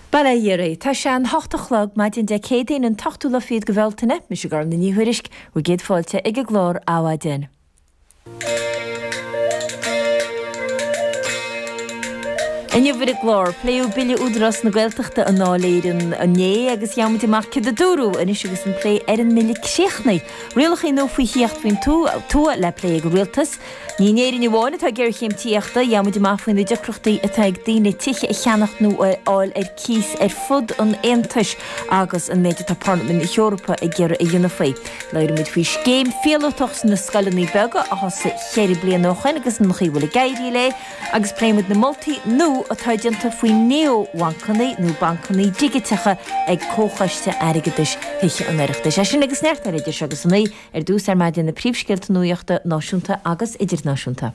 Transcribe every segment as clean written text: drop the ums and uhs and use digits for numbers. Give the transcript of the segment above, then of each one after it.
Bala dhéirí, tá sé an 8 maid in de cédaon an tachtú le fiad go bhfuiltainna, mis go na níhuirisc u géad fáilte ag glór áhaidin. Ine bhfuir glór, pléú bille údras na Gaeltachta an náléirin a né agus jaamid amach cid a dúrú in is agus an plé an milli séchnaí. Rialach nó faoi hiocht faoin tú le plé go rialtas. Ní néirin i bhána tá gur chéim tíochta, jaamid amach faoin decrochtaí atá ag daoine tiche I cheannach nó áil cís fud an éantais agus an méidir tá Parliament I Eorpa ag ggéir a dhéanana faoi. Leir muid faoi scéim féaltóchs na scalaní bega a has chéir blian nóchain agus nach bhfuil gaiirí le agus pléimid na multi nó atá dianta faoi neo-wancannaí nó bancannaí digitecha ag cóchaiste aigeis hiiche an éireachta. Sé sin agus neirtar idir agus naí dús maidin na príomhscéalta nuíochta náisiúnta agus idirnáisiúnta.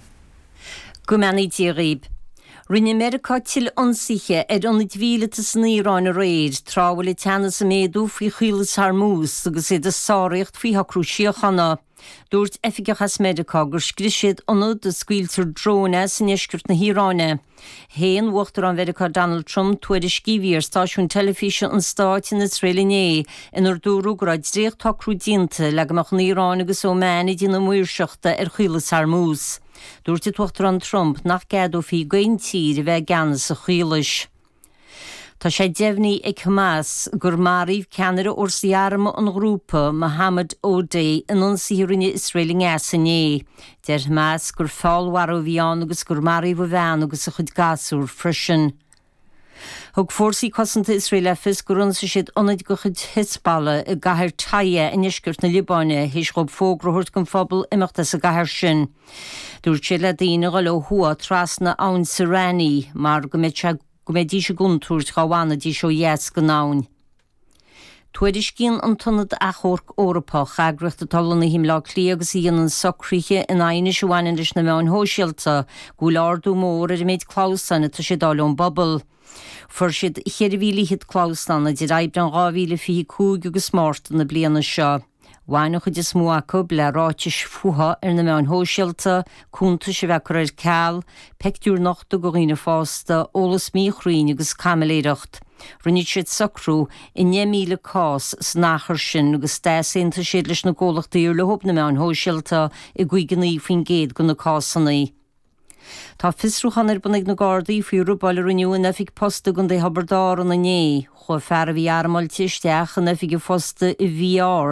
Go meanaí díríb. Rinne America til onsiche onid víle te sníráin a réid, tráhfuil I teanna sa méadú fao chuilas Harmús agus é de sáireacht fao chrúisiochanna. Dúirt efigechas America gur scriisiad onad de scuiltar drone san eiscirt na híráine. Héan uachtar an America Donald Trump tuair scívíar stáisiún telefíse an stáit in Israeliné inar dúrú gur dréocht tacrú dínta le goach na Irán agus ó meana dína muirseachta chuilas Harmús. Dúirt tuachtar an Trump nach gadú fí gointír bheith gan sa chuilis. Tá sé deimhní ag Hamas gur maríomh ceanara orsaíarma an grúpa Mohammed O'Day in an sírinne Israeli ngasané. Der Hamas gur fáilhar ó bhíán agus gur maríomh a bhean agus a chud gasúr frisin. Thug fórsaí cosanta Israel efis gur ansa siad onid go chud Hezbollah I gcathair taithe in iscirt na Libáine hís go fógrúthirt gon phobal imeachtas a gcathair sin. Dúirt sé le daoine go le thua trasna ann Sirani mar go méid dí se gúntúirt cháhána dí seo dhéas go náin. Tuaidir cín an tunnad a chórc Eorpa chagracht a talan na himlá clí agus íon an socríthe in aine seohain leis na meán hóisialta go lárdú mór méid cláusanna tá sé dáún bobbal. For siad chéirhílí hit cláusanna de raibh an 2025 agus máirt na bliana seo. Bhainach chud is múacu le ráitis futha na meán hóisialta, cúnta se bheith ceall, peictúr nachta go riine fásta, ólas míchrín agus camaléireacht. Rinne siad sacrú I 9,000 cás snachar sin agus stáisianta siad leis na ggólachtaí le hop na meán hóisialta I gcuigenaí faoin géad go na cásannaí. Tá fisrúchan bunig na Gardaí fiú bail riniuúin efig posta gon dé habardár an na né, chu fear a bhí armáil tiisteach an efig fosta I VR